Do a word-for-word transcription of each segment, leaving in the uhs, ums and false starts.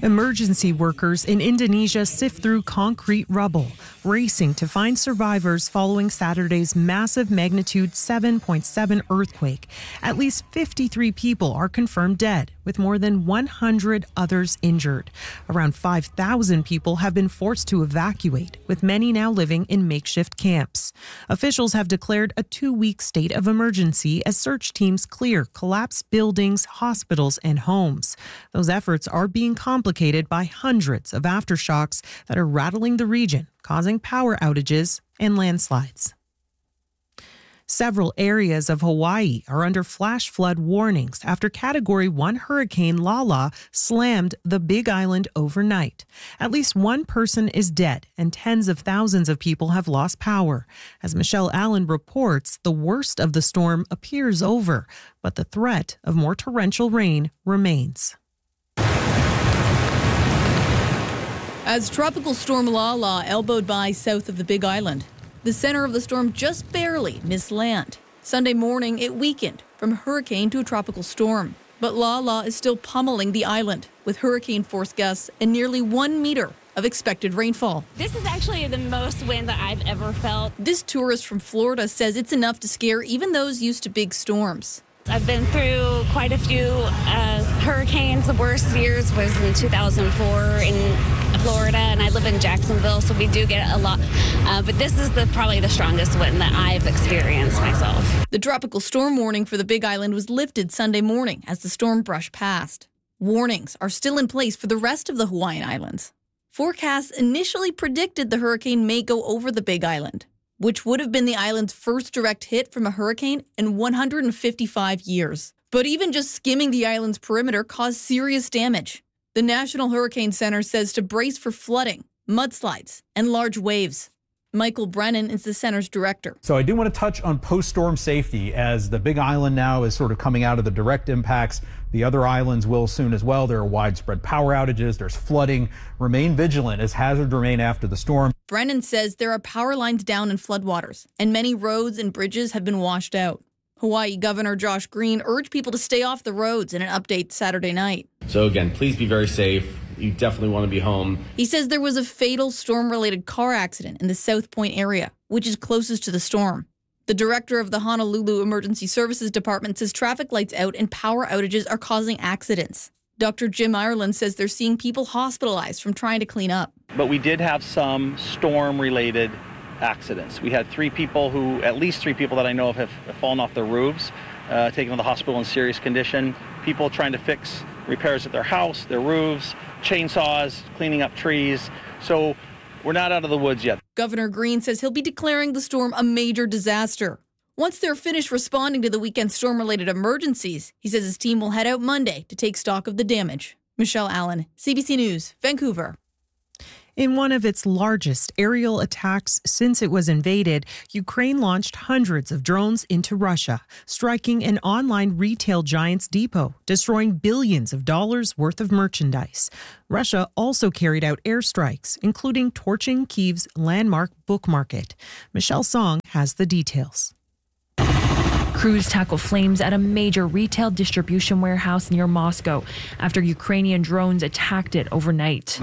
Emergency workers in Indonesia sift through concrete rubble, racing to find survivors following Saturday's massive magnitude seven point seven earthquake. At least fifty-three people are confirmed dead, with more than one hundred others injured. Around five thousand people have been forced to evacuate, with many now living in makeshift camps. Officials have declared a two-week state of emergency as search teams clear collapsed buildings, hospitals, and homes. Those efforts are being complicated by hundreds of aftershocks that are rattling the region, causing power outages and landslides. Several areas of Hawaii are under flash flood warnings after Category one Hurricane Lala slammed the Big Island overnight. At least one person is dead and tens of thousands of people have lost power. As Michelle Allen reports, the worst of the storm appears over, but the threat of more torrential rain remains. As Tropical Storm Lala elbowed by south of the Big Island, the center of the storm just barely missed land. Sunday morning, it weakened from hurricane to a tropical storm. But Lala is still pummeling the island with hurricane-force gusts and nearly one meter of expected rainfall. This is actually the most wind that I've ever felt. This tourist from Florida says it's enough to scare even those used to big storms. I've been through quite a few uh, hurricanes. The worst years was in two thousand four in Florida, and I live in Jacksonville, so we do get a lot. Uh, but this is the probably the strongest wind that I've experienced myself. The tropical storm warning for the Big Island was lifted Sunday morning as the storm brushed past. Warnings are still in place for the rest of the Hawaiian Islands. Forecasts initially predicted the hurricane may go over the Big Island, which would have been the island's first direct hit from a hurricane in one hundred fifty-five years. But even just skimming the island's perimeter caused serious damage. The National Hurricane Center says to brace for flooding, mudslides, and large waves. Michael Brennan is the center's director. So I do want to touch on post-storm safety as the Big Island now is sort of coming out of the direct impacts. The other islands will soon as well. There are widespread power outages. There's flooding. Remain vigilant as hazards remain after the storm. Brennan says there are power lines down in floodwaters, and many roads and bridges have been washed out. Hawaii Governor Josh Green urged people to stay off the roads in an update Saturday night. So again, please be very safe. You definitely want to be home. He says there was a fatal storm-related car accident in the South Point area, which is closest to the storm. The director of the Honolulu Emergency Services Department says traffic lights out and power outages are causing accidents. Doctor Jim Ireland says they're seeing people hospitalized from trying to clean up. But we did have some storm-related accidents. We had three people who, at least three people that I know of, have fallen off their roofs, uh, taken to the hospital in serious condition. People trying to fix repairs at their house, their roofs, chainsaws, cleaning up trees. So we're not out of the woods yet. Governor Green says he'll be declaring the storm a major disaster. Once they're finished responding to the weekend storm-related emergencies, he says his team will head out Monday to take stock of the damage. Michelle Allen, C B C News, Vancouver. In one of its largest aerial attacks since it was invaded, Ukraine launched hundreds of drones into Russia, striking an online retail giant's depot, destroying billions of dollars worth of merchandise. Russia also carried out airstrikes, including torching Kyiv's landmark book market. Michelle Song has the details. Crews tackle flames at a major retail distribution warehouse near Moscow after Ukrainian drones attacked it overnight.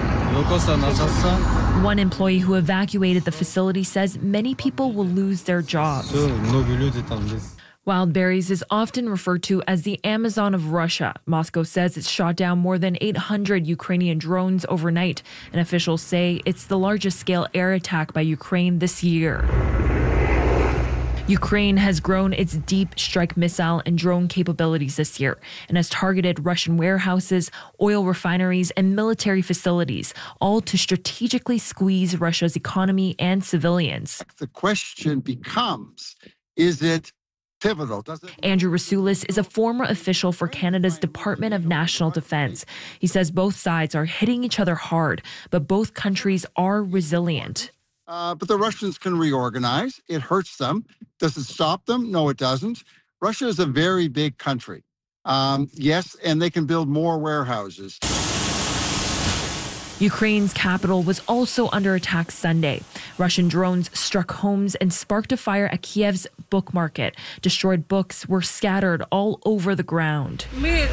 One employee who evacuated the facility says many people will lose their jobs. Wildberries is often referred to as the Amazon of Russia. Moscow says it's shot down more than eight hundred Ukrainian drones overnight, and officials say it's the largest scale air attack by Ukraine this year. Ukraine has grown its deep strike missile and drone capabilities this year and has targeted Russian warehouses, oil refineries, and military facilities, all to strategically squeeze Russia's economy and civilians. The question becomes, is it pivotal? Does it- Andrew Rasulis is a former official for Canada's Department of National Defence. He says both sides are hitting each other hard, but both countries are resilient. Uh, but the Russians can reorganize. It hurts them. Does it stop them? No, it doesn't. Russia is a very big country. Um, yes, and they can build more warehouses. Ukraine's capital was also under attack Sunday. Russian drones struck homes and sparked a fire at Kiev's book market. Destroyed books were scattered all over the ground.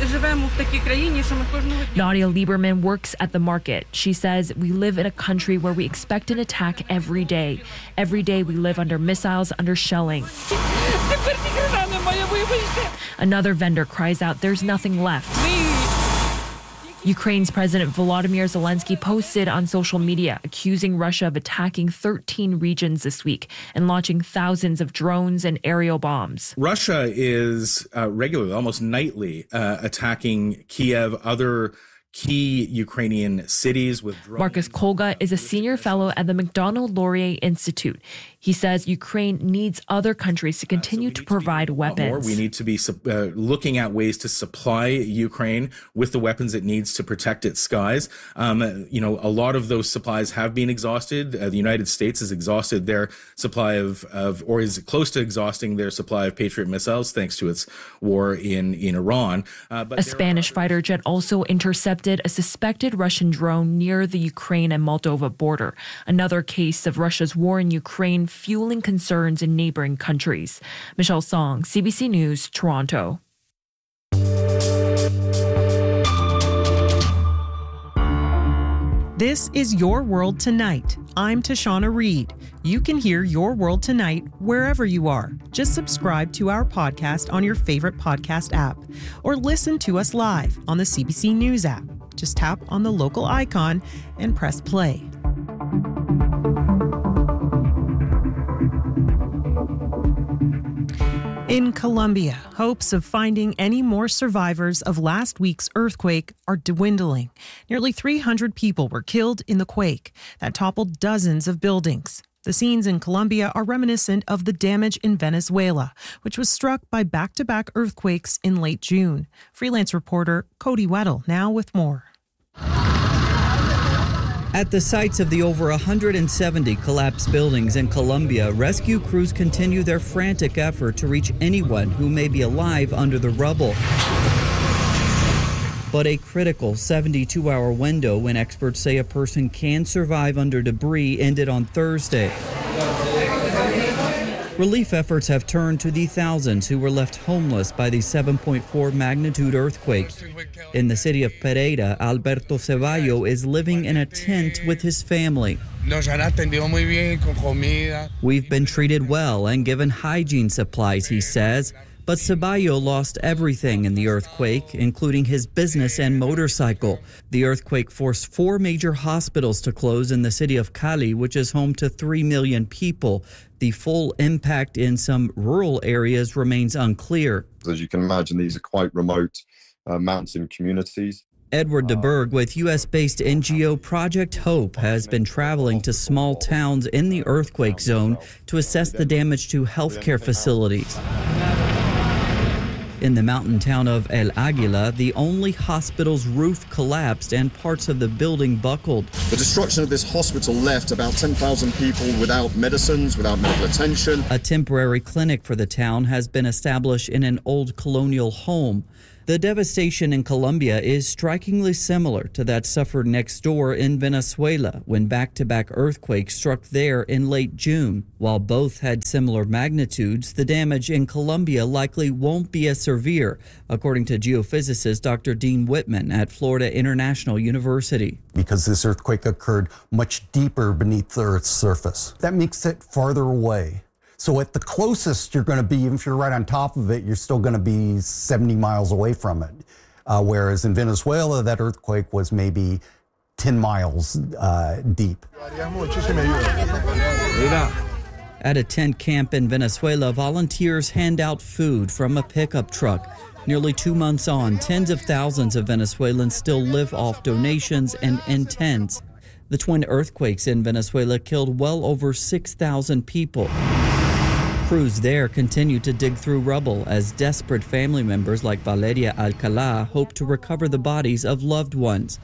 Nadia Lieberman works at the market. She says, "We live in a country where we expect an attack every day. Every day we live under missiles, under shelling." Another vendor cries out, "There's nothing left." Ukraine's President Volodymyr Zelensky posted on social media accusing Russia of attacking thirteen regions this week and launching thousands of drones and aerial bombs. Russia is uh, regularly, almost nightly, uh, attacking Kiev, other key Ukrainian cities with drones. Marcus Kolga is a senior fellow at the Macdonald Laurier Institute. He says Ukraine needs other countries to continue uh, so to provide to weapons. More. We need to be uh, looking at ways to supply Ukraine with the weapons it needs to protect its skies. Um, you know, a lot of those supplies have been exhausted. Uh, the United States has exhausted their supply of, of, or is close to exhausting their supply of Patriot missiles thanks to its war in, in Iran. Uh, but a Spanish fighter jet also intercepted a suspected Russian drone near the Ukraine and Moldova border. Another case of Russia's war in Ukraine fueling concerns in neighboring countries. Michelle Song, C B C News, Toronto. This is Your World Tonight. I'm Tashana Reed. You can hear Your World Tonight wherever you are. Just subscribe to our podcast on your favorite podcast app or listen to us live on the C B C News app. Just tap on the local icon and press play. In Colombia, hopes of finding any more survivors of last week's earthquake are dwindling. Nearly three hundred people were killed in the quake that toppled dozens of buildings. The scenes in Colombia are reminiscent of the damage in Venezuela, which was struck by back-to-back earthquakes in late June. Freelance reporter Cody Weddle now with more. At the sites of the over one hundred seventy collapsed buildings in Colombia, rescue crews continue their frantic effort to reach anyone who may be alive under the rubble. But a critical seventy-two hour window when experts say a person can survive under debris ended on Thursday. Relief efforts have turned to the thousands who were left homeless by the seven point four magnitude earthquake. In the city of Pereira, Alberto Ceballo is living in a tent with his family. We've been treated well and given hygiene supplies, he says. But Ceballo lost everything in the earthquake, including his business and motorcycle. The earthquake forced four major hospitals to close in the city of Cali, which is home to three million people. The full impact in some rural areas remains unclear. As you can imagine, these are quite remote uh, mountain communities. Edward DeBerg with U S-based N G O Project Hope has been traveling to small towns in the earthquake zone to assess the damage to healthcare facilities. In the mountain town of El Aguila, the only hospital's roof collapsed and parts of the building buckled. The destruction of this hospital left about ten thousand people without medicines, without medical attention. A temporary clinic for the town has been established in an old colonial home. The devastation in Colombia is strikingly similar to that suffered next door in Venezuela when back-to-back earthquakes struck there in late June. While both had similar magnitudes, the damage in Colombia likely won't be as severe, according to geophysicist Doctor Dean Whitman at Florida International University. Because this earthquake occurred much deeper beneath the Earth's surface. That makes it farther away. So at the closest you're going to be, even if you're right on top of it, you're still going to be seventy miles away from it. Uh, whereas in Venezuela, that earthquake was maybe ten miles uh, deep. At a tent camp in Venezuela, volunteers hand out food from a pickup truck. Nearly two months on, tens of thousands of Venezuelans still live off donations and in tents. The twin earthquakes in Venezuela killed well over six thousand people. Crews there continue to dig through rubble as desperate family members like Valeria Alcalá hope to recover the bodies of loved ones.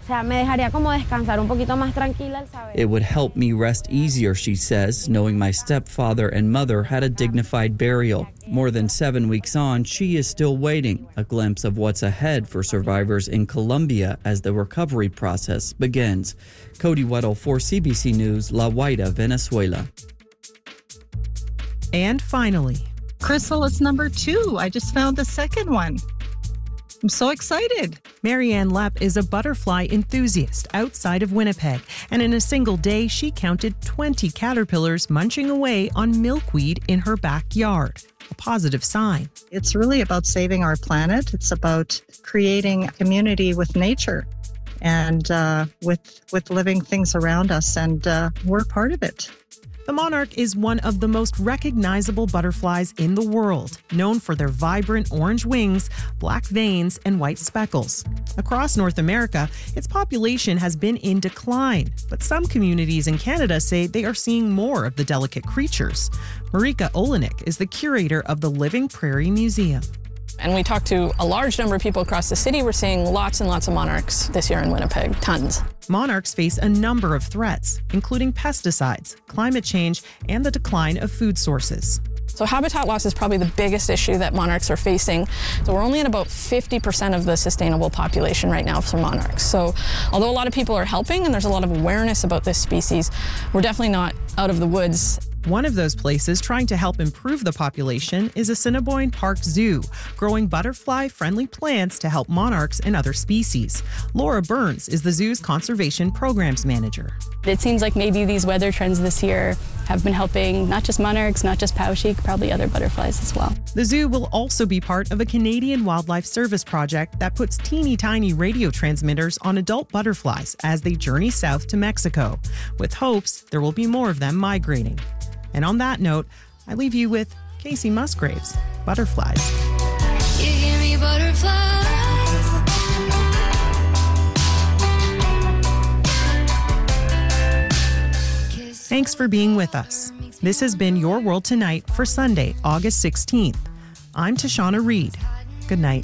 It would help me rest easier, she says, knowing my stepfather and mother had a dignified burial. More than seven weeks on, she is still waiting, a glimpse of what's ahead for survivors in Colombia as the recovery process begins. Cody Weddle for C B C News, La Guaira, Venezuela. And finally, chrysalis number two. I just found the second one. I'm so excited. Marianne Lepp is a butterfly enthusiast outside of Winnipeg, and in a single day, she counted twenty caterpillars munching away on milkweed in her backyard. A positive sign. It's really about saving our planet. It's about creating a community with nature and uh, with with living things around us, and uh, we're part of it. The monarch is one of the most recognizable butterflies in the world, known for their vibrant orange wings, black veins, and white speckles. Across North America, its population has been in decline, but some communities in Canada say they are seeing more of the delicate creatures. Marika Olenek is the curator of the Living Prairie Museum. And we talked to a large number of people across the city. We're seeing lots and lots of monarchs this year in Winnipeg, tons. Monarchs face a number of threats, including pesticides, climate change, and the decline of food sources. So habitat loss is probably the biggest issue that monarchs are facing. So we're only at about fifty percent of the sustainable population right now for monarchs. So although a lot of people are helping and there's a lot of awareness about this species, we're definitely not out of the woods. One of those places trying to help improve the population is Assiniboine Park Zoo, growing butterfly-friendly plants to help monarchs and other species. Laura Burns is the zoo's conservation programs manager. It seems like maybe these weather trends this year have been helping not just monarchs, not just Poweshiek, probably other butterflies as well. The zoo will also be part of a Canadian Wildlife Service project that puts teeny tiny radio transmitters on adult butterflies as they journey south to Mexico, with hopes there will be more of them migrating. And on that note, I leave you with Casey Musgraves, Butterflies. You give me butterflies. Thanks for being with us. This has been Your World Tonight for Sunday, August sixteenth. I'm Tashana Reed. Good night.